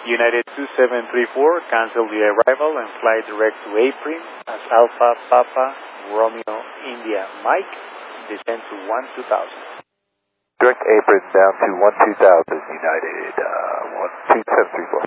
United 2734, cancel the arrival and fly direct to Aprim as Alpha Papa Romeo India Mike, descend to 12000. Direct Aprim down to 12000, United 12734.